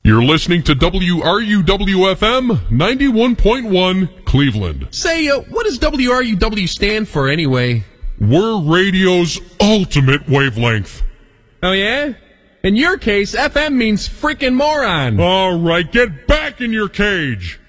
You're listening to WRUW-FM 91.1 Cleveland. Say, what does WRUW stand for anyway? We're radio's ultimate wavelength. Oh, yeah? In your case, FM means frickin' moron. All right, get back in your cage.